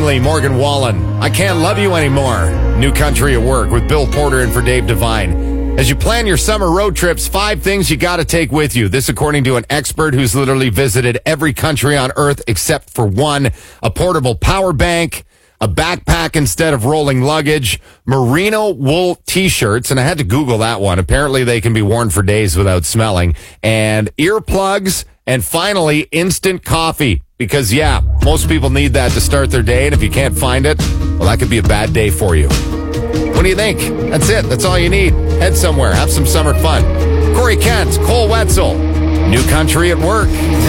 Langley, Morgan Wallen. I Can't Love You Anymore. New Country at Work with Bill Porter and for Dave Devine. As you plan your summer road trips, 5 things you got to take with you. This according to an expert who's literally visited every country on earth except for one. A portable power bank, a backpack instead of rolling luggage, merino wool t-shirts, and I had to Google that one. Apparently they can be worn for days without smelling, and earplugs, and finally, instant coffee. Because, yeah, most people need that to start their day, and if you can't find it, well, that could be a bad day for you. What do you think? That's it. That's all you need. Head somewhere. Have some summer fun. Corey Kent, Cole Wetzel, New Country at Work.